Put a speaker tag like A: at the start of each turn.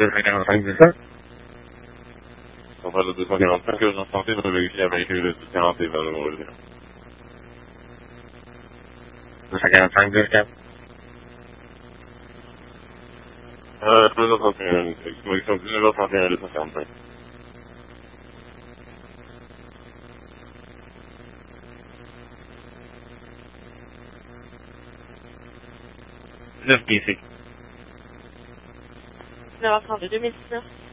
A: 245, c'est ça?
B: On parle de 245 que j'ai tenté de vérifier avec le 240 et 20 numéros.
A: 245, 24.
B: 231, exposition 19h31 et 245.
A: 9 PC.
C: 9h32, 2019.